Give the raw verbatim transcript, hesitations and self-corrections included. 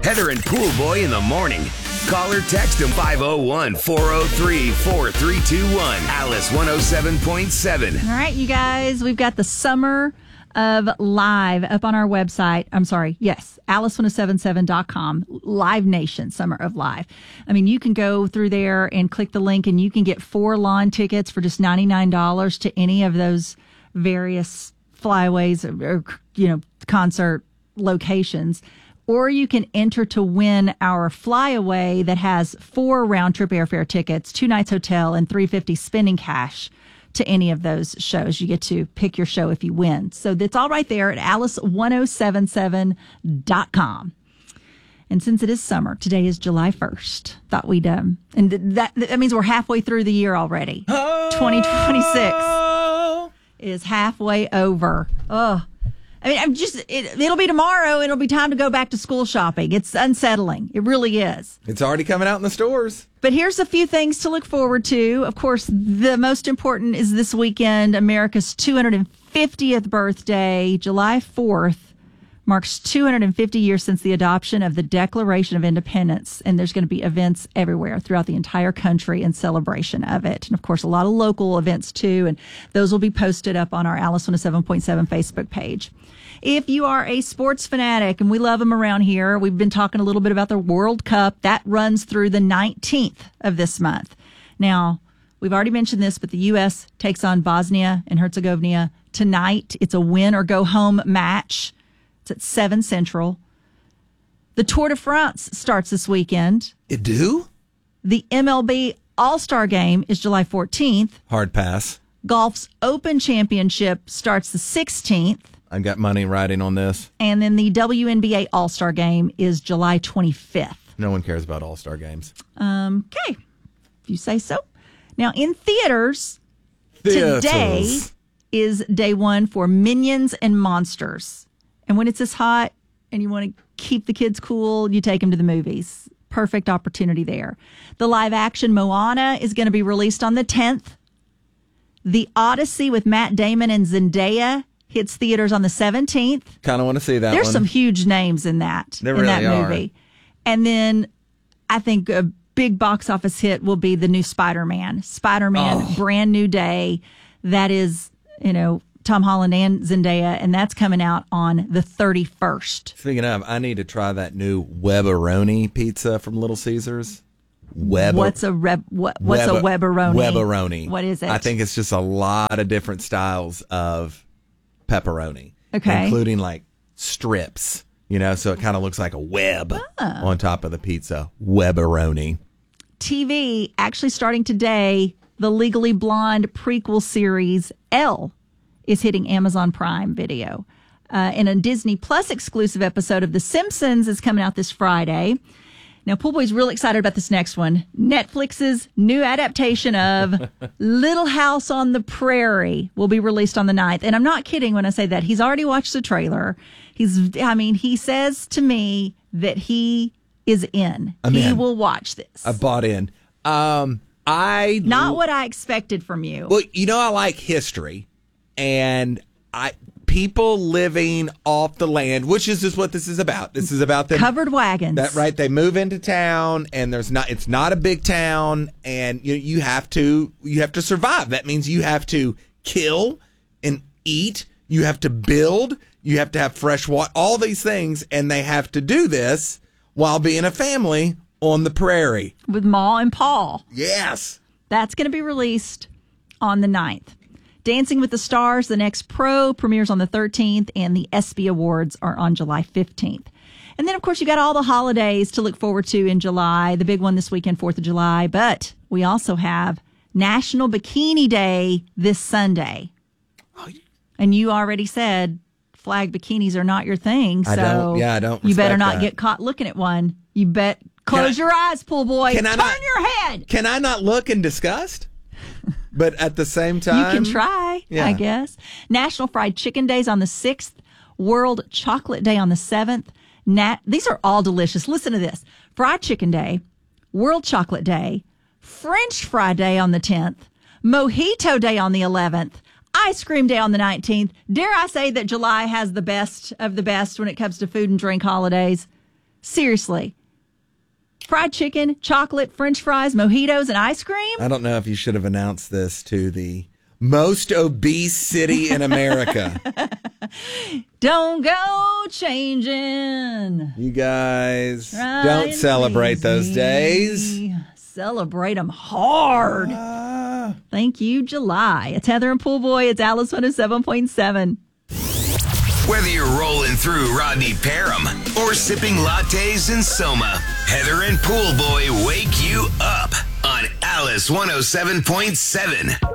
Heather and Pool Boy in the morning. Call or text them five oh one, four oh three, four three two one. Alice one oh seven point seven. All right, you guys, we've got the Summer of Live up on our website. I'm sorry. Yes. Alice ten seventy-seven dot com. Live Nation Summer of Live. I mean, you can go through there and click the link and you can get four lawn tickets for just ninety-nine dollars to any of those various flyaways or, you know, concert locations. Or you can enter to win our flyaway that has four round trip airfare tickets, two nights hotel, and three hundred fifty dollars spending cash to any of those shows. You get to pick your show if you win. So that's all right there at Alice ten seventy-seven dot com. And since it is summer, today is July first. Thought we'd, um, and that, that means we're halfway through the year already. Oh. twenty twenty-six is halfway over. Oh, I mean, I'm just, it, it'll be tomorrow. It'll be time to go back to school shopping. It's unsettling. It really is. It's already coming out in the stores. But here's a few things to look forward to. Of course, the most important is this weekend, America's two hundred fiftieth birthday, July fourth. Marks two hundred fifty years since the adoption of the Declaration of Independence. And there's going to be events everywhere throughout the entire country in celebration of it. And of course, a lot of local events too. And those will be posted up on our Alice one oh seven point seven Facebook page. If you are a sports fanatic, and we love them around here, we've been talking a little bit about the World Cup. That runs through the nineteenth of this month. Now, we've already mentioned this, but the U S takes on Bosnia and Herzegovina tonight. It's a win or go home match. It's at seven Central. The Tour de France starts this weekend. It do? The M L B All-Star Game is July fourteenth. Hard pass. Golf's Open Championship starts the sixteenth. I've got money riding on this. And then the W N B A All-Star Game is July twenty-fifth. No one cares about All-Star games. Um, okay, if you say so. Now, in theaters, Theaters. today is day one for Minions and Monsters. And when it's this hot and you want to keep the kids cool, you take them to the movies. Perfect opportunity there. The live-action Moana is going to be released on the tenth. The Odyssey with Matt Damon and Zendaya hits theaters on the seventeenth. Kind of want to see that There's one. some huge names in that, there in really that movie. Are. And then I think a big box office hit will be the new Spider-Man. Spider-Man, Oh. Brand New Day. That is, you know, Tom Holland and Zendaya, and that's coming out on the thirty-first. Speaking of, I need to try that new Webberoni pizza from Little Caesars. Web- What's a reb, what, what's Web- a Webberoni? Webberoni. What is it? I think it's just a lot of different styles of pepperoni. Okay. Including like strips, you know, so it kind of looks like a web Oh. on top of the pizza. Webberoni. T V, actually starting today, the Legally Blonde prequel series, Elle, is hitting Amazon Prime Video. Uh, and a Disney Plus exclusive episode of The Simpsons is coming out this Friday. Now, Pool Boy's real excited about this next one. Netflix's new adaptation of Little House on the Prairie will be released on the ninth. And I'm not kidding when I say that. He's already watched the trailer. He's, I mean, he says to me that he is in. I'm he in. will watch this. I bought in. Um, I Not what I expected from you. Well, you know, I like history, and I people living off the land, which is just what this is about. This is about them Covered wagons. That right? They move into town, and there's not. It's not a big town, and you you have to you have to survive. That means you have to kill and eat. You have to build. You have to have fresh water. All these things, and they have to do this while being a family on the prairie with Ma and Paul. Yes, that's going to be released on the ninth. Dancing with the Stars, the next pro, premieres on the thirteenth, and the ESPY Awards are on July fifteenth. And then, of course, you got all the holidays to look forward to in July. The big one this weekend, fourth of July. But we also have National Bikini Day this Sunday. Oh, and you already said flag bikinis are not your thing. So I don't, yeah, I don't. You better not that. get caught looking at one. You bet. Close I, your eyes, Pool Boy. Can I Turn not, your head. Can I not look in disgust? But at the same time, you can try, yeah. I guess. National Fried Chicken Days on the sixth. World Chocolate Day on the seventh. Nat- These are all delicious. Listen to this. Fried Chicken Day, World Chocolate Day, French Fry Day on the tenth, Mojito Day on the eleventh, Ice Cream Day on the nineteenth. Dare I say that July has the best of the best when it comes to food and drink holidays? Seriously. Fried chicken, chocolate, French fries, mojitos, and ice cream? I don't know if you should have announced this to the most obese city in America. Don't go changing. You guys Try don't celebrate lazy. those days. Celebrate them hard. Ah. Thank you, July. It's Heather and Pool Boy. It's Alice one oh seven point seven. Whether you're rolling through Rodney Parham or sipping lattes in Soma, Heather and Pool Boy wake you up on Alice one oh seven point seven.